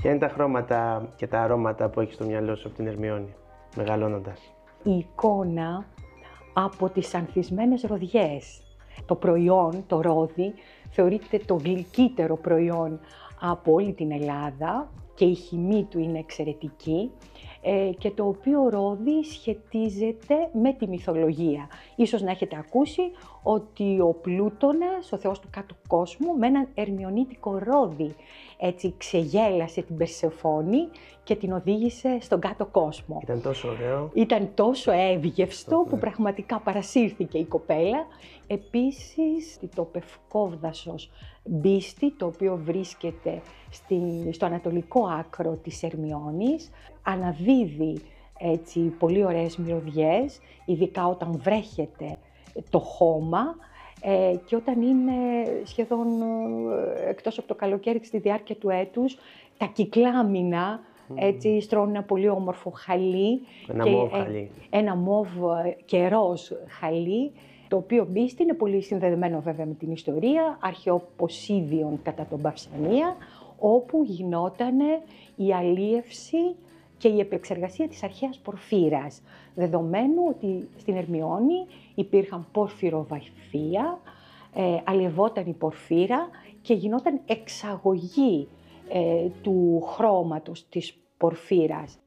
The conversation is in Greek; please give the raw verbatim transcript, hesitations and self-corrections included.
Ποια είναι τα χρώματα και τα αρώματα που έχεις στο μυαλό σου από την Ερμιόνη, μεγαλώνοντας? Η εικόνα από τις ανθισμένες ροδιές. Το προϊόν, το ρόδι, θεωρείται το γλυκύτερο προϊόν από όλη την Ελλάδα και η χυμή του είναι εξαιρετική και το οποίο ρόδι σχετίζεται με τη μυθολογία. Ίσως να έχετε ακούσει ότι ο Πλούτονας, ο θεός του κάτω κόσμου, με έναν ερμιονίτικο ρόδι έτσι ξεγέλασε την Περσεφόνη και την οδήγησε στον κάτω κόσμο. Ήταν τόσο ωραίο. Ήταν τόσο εύγευστο που πραγματικά παρασύρθηκε η κοπέλα. Επίσης το πευκόβδασος μπίστη, το οποίο βρίσκεται στη, στο ανατολικό άκρο της Ερμιόνης, αναδίδει έτσι πολύ ωραίες μυρωδιές, ειδικά όταν βρέχεται το χώμα ε, και όταν είναι σχεδόν ε, εκτός από το καλοκαίρι στη διάρκεια του έτους, τα κυκλάμινα έτσι στρώνουν ένα πολύ όμορφο χαλί. Ένα και, μόβ ε, χαλί. Ένα μόβ και ροζ χαλί, το οποίο μπίστη είναι πολύ συνδεδεμένο βέβαια με την ιστορία αρχαιοποσίδιων κατά τον Παυσανία, όπου γινόταν η αλίευση και η επεξεργασία της αρχαίας πορφύρας, δεδομένου ότι στην Ερμιόνη υπήρχαν πορφυροβαφεία, ε, αλλιευόταν η πορφύρα και γινόταν εξαγωγή ε, του χρώματος της πορφύρας.